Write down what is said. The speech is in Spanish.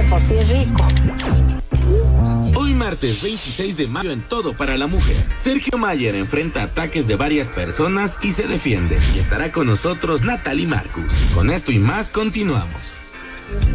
por sí es rico. Hoy martes 26 de mayo en Todo para la Mujer, Sergio Mayer enfrenta ataques de varias personas y se defiende. Y estará con nosotros Natalie Marcus. Con esto y más continuamos.